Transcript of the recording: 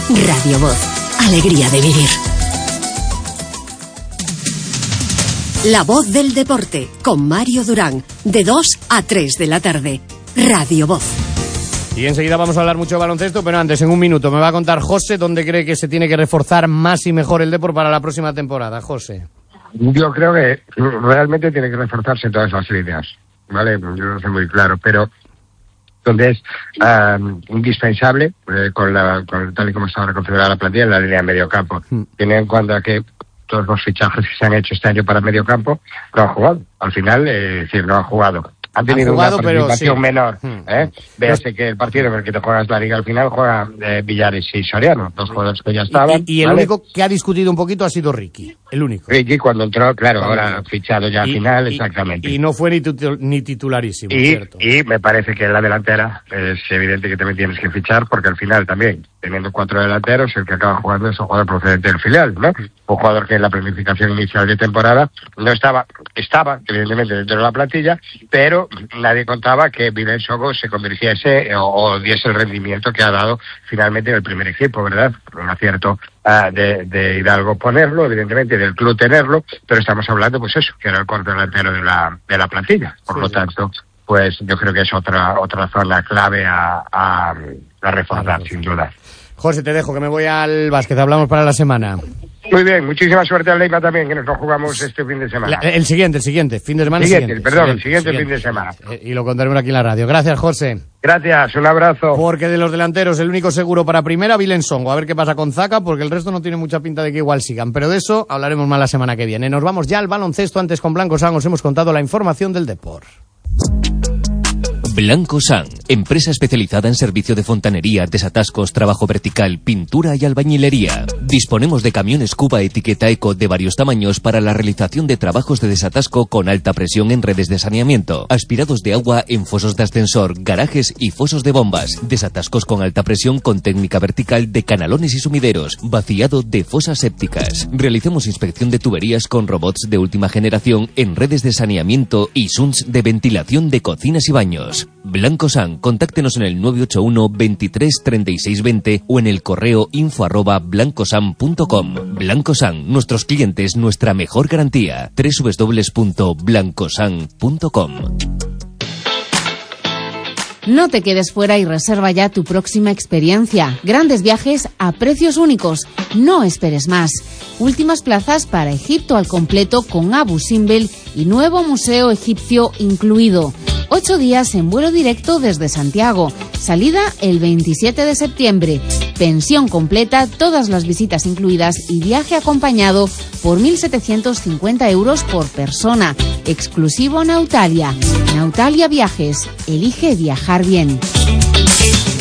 Radio Voz. Alegría de vivir. La voz del deporte, con Mario Durán, de 2 a 3 de la tarde. Radio Voz. Y enseguida vamos a hablar mucho de baloncesto, pero antes, en un minuto, me va a contar José dónde cree que se tiene que reforzar más y mejor el deporte para la próxima temporada. José. Yo creo que realmente tiene que reforzarse todas las líneas, ¿vale? Yo no soy muy claro, pero donde es indispensable, con tal y como está ahora configurada la plantilla, en la línea de medio campo. Teniendo en cuenta que todos los fichajes que se han hecho este año para medio campo no han jugado. Al final, no han jugado. Han tenido una participación menor. Véase que el partido en el que te juegas la liga al final juega Villares y Soriano, dos jugadores que ya estaban. Y el único que ha discutido un poquito ha sido Ricky, el único. Ricky cuando entró, claro, ahora fichado ya al final, exactamente. Y no fue ni titularísimo, ¿cierto? Y me parece que en la delantera es evidente que también tienes que fichar, porque al final también, teniendo 4 delanteros, el que acaba jugando es un jugador procedente del filial, ¿no? Un jugador que en la planificación inicial de temporada no estaba evidentemente dentro de la plantilla, pero nadie contaba que Vilen Sogo se convirtiese o diese el rendimiento que ha dado finalmente en el primer equipo, ¿verdad? Un acierto de Hidalgo ponerlo, evidentemente del club tenerlo, pero estamos hablando, pues eso, que era el cuarto delantero de la plantilla. Por lo tanto, pues yo creo que es otra zona clave a reforzar, sin duda. José, te dejo, que me voy al básquet. Hablamos para la semana. Muy bien, muchísima suerte al Leiva también, que nos lo jugamos este fin de semana. El siguiente, fin de semana. El siguiente fin de semana. Y lo contaremos aquí en la radio. Gracias, José. Gracias, un abrazo. Porque de los delanteros, el único seguro para primera, Vilen Songo. A ver qué pasa con Zaka, porque el resto no tiene mucha pinta de que igual sigan. Pero de eso hablaremos más la semana que viene. Nos vamos ya al baloncesto. Antes con Blanco San os hemos contado la información del deporte. Blanco San, empresa especializada en servicio de fontanería, desatascos, trabajo vertical, pintura y albañilería. Disponemos de camiones Cuba etiqueta Eco de varios tamaños para la realización de trabajos de desatasco con alta presión en redes de saneamiento, aspirados de agua en fosos de ascensor, garajes y fosos de bombas, desatascos con alta presión con técnica vertical de canalones y sumideros, vaciado de fosas sépticas. Realizamos inspección de tuberías con robots de última generación en redes de saneamiento y SUNS de ventilación de cocinas y baños. Blanco San, contáctenos en el 981 23 36 20 o en el correo info@blancosan.com. Blanco San, nuestros clientes, nuestra mejor garantía. www.blancosan.com. No te quedes fuera y reserva ya tu próxima experiencia. Grandes viajes a precios únicos. No esperes más. Últimas plazas para Egipto al completo con Abu Simbel y nuevo museo egipcio incluido. 8 días en vuelo directo desde Santiago. Salida el 27 de septiembre. Pensión completa, todas las visitas incluidas y viaje acompañado por 1.750 euros por persona. Exclusivo Nautalia. Nautalia Viajes. Elige viajar bien.